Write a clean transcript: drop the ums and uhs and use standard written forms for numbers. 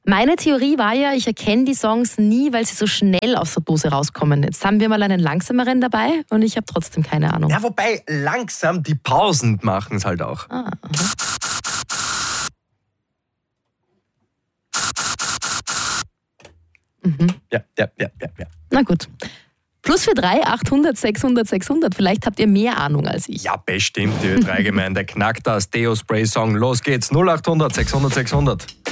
Meine Theorie war ja, ich erkenne die Songs nie, weil sie so schnell aus der Dose rauskommen. Jetzt haben wir mal einen langsameren dabei und ich habe trotzdem keine Ahnung. Ja, wobei langsam die Pausen machen es halt auch. Ah, Ja. Na gut. +43 800 600 600. Vielleicht habt ihr mehr Ahnung als ich. Ja, bestimmt, die Ö3-Gemeinde knackt das Deo-Spray-Song. Los geht's, 0800 600 600.